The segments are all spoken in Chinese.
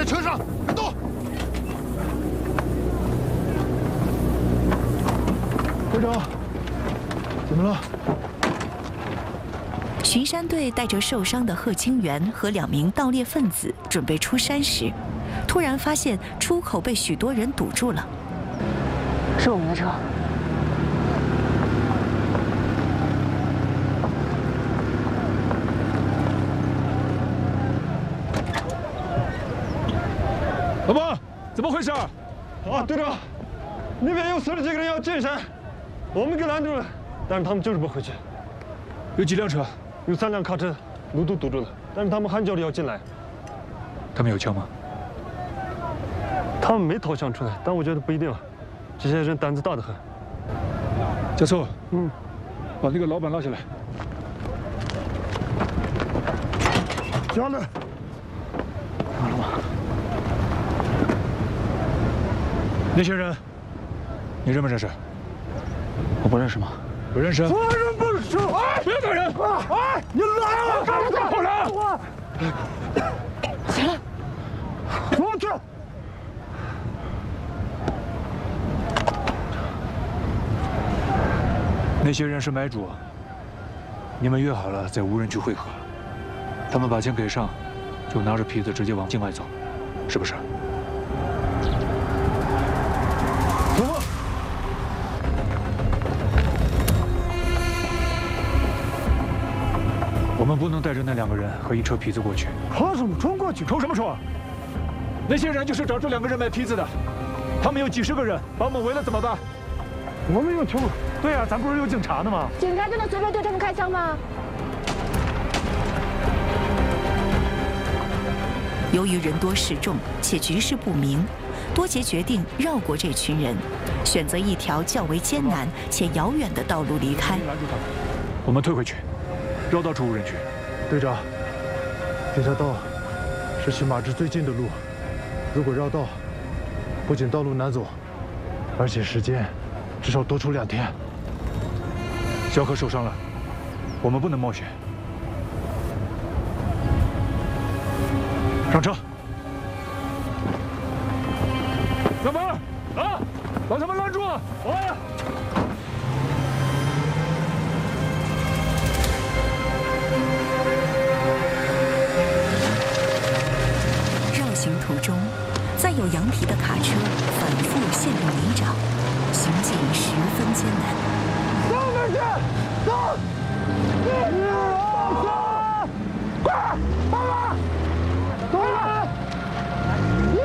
车上，别动！ 队长，怎么了？ 巡山队带着受伤的贺清源和2名盗猎分子准备出山时，突然发现出口被许多人堵住了。 是我们的车。 老板，怎么回事？ 啊，队长，那边有40几个人要进山，我们给拦住了，但是他们就是不回去。 有几辆车？ 有3辆卡车，路都堵住了，但是他们喊叫着要进来。 他们有枪吗？ 他们没掏枪出来，但我觉得不一定，这些人胆子大得很。 加速，把那个老板拉下来。 下来。 好了吗？ 那些人，你认不认识？ 我不认识吗？ 不认识？ 我认不识！哎， 别打人！ 哎，你来了！ 干什么？ 起来！ 出去！ 那些人是买主，你们约好了在无人区会合。他们把钱给上，就拿着皮子直接往境外走，是不是？ 我们不能带着那2个人和一车皮子过去。 怕什么？冲过去！ 冲什么冲？那些人就是找这2个人买皮子的，他们有几10个人，把我们围了怎么办？ 我们有枪。 对啊，咱不是有警察呢吗？ 警察就能随便对他们开枪吗？ 由于人多势众且局势不明，多杰决定绕过这群人，选择一条较为艰难且遥远的道路离开。 我们退回去。 绕道出无人区。 队长，这条道是去马志最近的路，如果绕道，不仅道路难走，而且时间至少多出2天。 小可受伤了，我们不能冒险。上车。小本啊，把他们拦住！哎。 行途中，载有羊皮的卡车反复陷入泥沼，行进十分艰难。 到那儿去！走！快！快了！走了！1、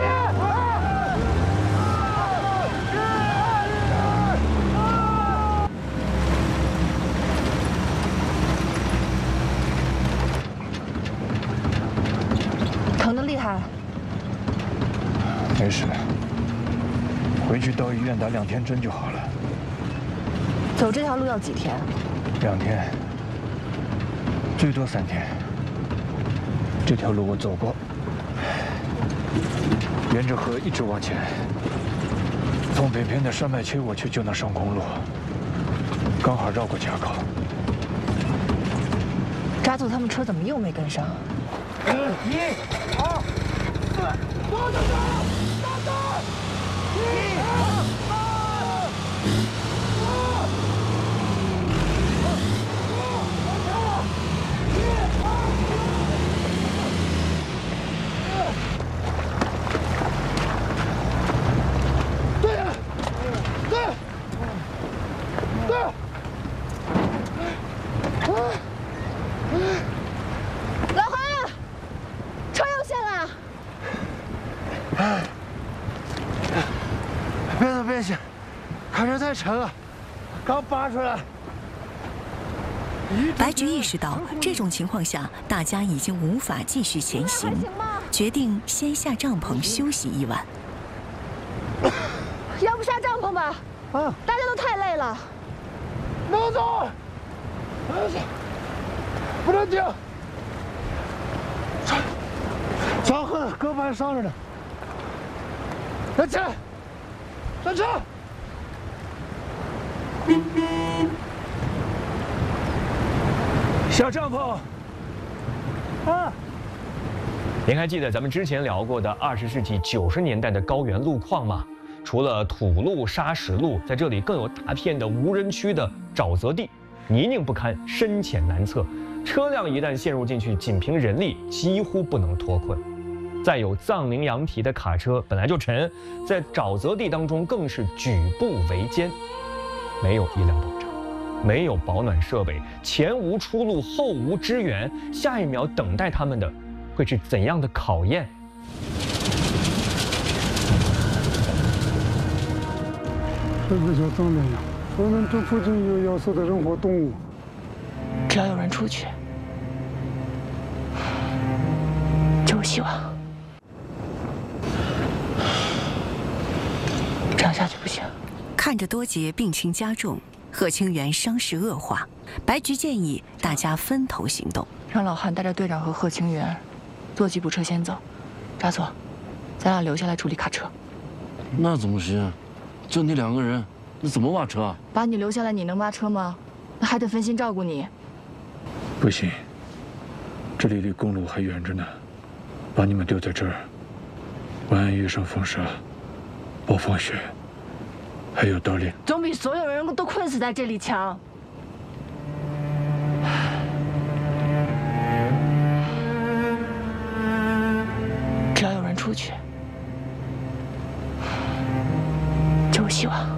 2、疼得厉害。 没事，回去到医院打2天针就好了。 走这条路要几天 ？2天，最多3天。这条路我走过，沿着河一直往前，从北边的山脉切过去就能上公路，刚好绕过垭口。 抓走他们车怎么又没跟上 ？1、2、3，走！ 老韩，车又陷了。 别动，别动，卡车太沉了，刚拔出来。 白菊意识到这种情况下，大家已经无法继续前行，决定先下帐篷休息一晚。 要不下帐篷吧？ 啊， 大家都太累了。 能走，不能停。伤痕胳膊还伤着呢。来起来，上车。 下帐篷。 啊！ 您还记得咱们之前聊过的20世纪90年代的高原路况吗？除了土路、砂石路，在这里更有大片的无人区的沼泽地，泥泞不堪，深浅难测。车辆一旦陷入进去，仅凭人力几乎不能脱困。再有藏羚羊蹄的卡车本来就沉，在沼泽地当中更是举步维艰，没有医疗保障，没有保暖设备，前无出路，后无支援，下一秒等待他们的会是怎样的考验？ 这个叫藏羚羊，我们这附近有要死的人或动物。 只要有人出去，就有希望。这样下去不行。 看着多杰病情加重，贺清源伤势恶化，白菊建议大家分头行动， 让老汉带着队长和贺清源坐吉普车先走，扎佐，咱俩留下来处理卡车。 那怎么行？就你2个人，你怎么挖车啊？ 把你留下来，你能挖车吗？那还得分心照顾你。 不行，这里离公路还远着呢。把你们丢在这儿，万一遇上风沙、暴风雪，还有刀猎， 总比所有人都困死在这里强。只要有人出去，就有希望。